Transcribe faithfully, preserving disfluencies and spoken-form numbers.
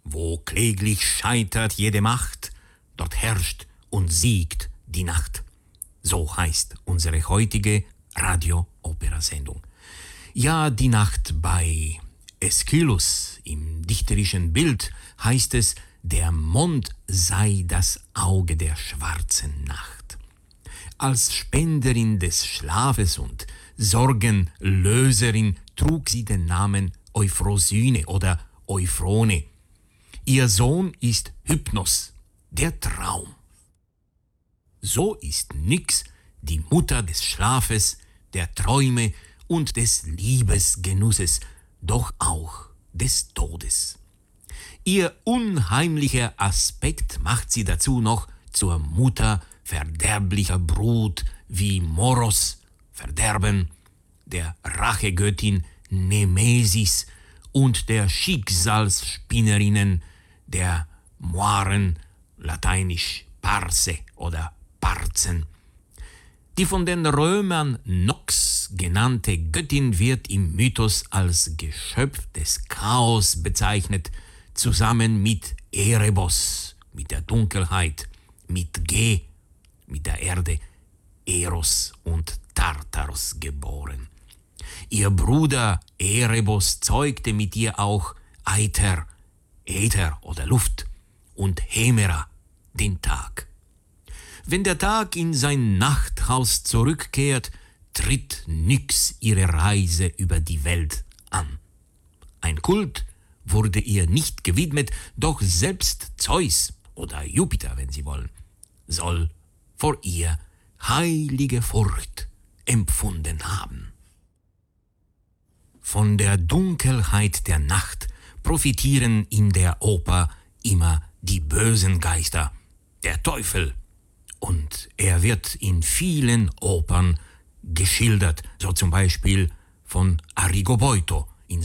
Wo kläglich scheitert jede Macht, dort herrscht und siegt die Nacht. So heißt unsere heutige Radio-Opera-Sendung. Ja, die Nacht bei Aeschylus im dichterischen Bild heißt es, der Mond sei das Auge der schwarzen Nacht. Als Spenderin des Schlafes und Sorgenlöserin trug sie den Namen Euphrosyne oder Euphrone. Ihr Sohn ist Hypnos, der Traum. So ist Nyx die Mutter des Schlafes, der Träume und des Liebesgenusses, doch auch des Todes. Ihr unheimlicher Aspekt macht sie dazu noch zur Mutter verderblicher Brut wie Moros, Verderben, der Rachegöttin Nemesis und der Schicksalsspinnerinnen, der Moiren, lateinisch Parse oder Parzen. Die von den Römern Nox genannte Göttin wird im Mythos als Geschöpf des Chaos bezeichnet, zusammen mit Erebos, mit der Dunkelheit, mit Ge, mit der Erde, Eros und Tartaros geboren. Ihr Bruder Erebos zeugte mit ihr auch Aether, Äther oder Luft und Hemera, den Tag. Wenn der Tag in sein Nachthaus zurückkehrt, tritt Nyx ihre Reise über die Welt an. Ein Kult wurde ihr nicht gewidmet, doch selbst Zeus oder Jupiter, wenn Sie wollen, soll vor ihr heilige Furcht empfunden haben. Von der Dunkelheit der Nacht profitieren in der Oper immer die bösen Geister, der Teufel, und er wird in vielen Opern geschildert, so zum Beispiel von Arrigo Boito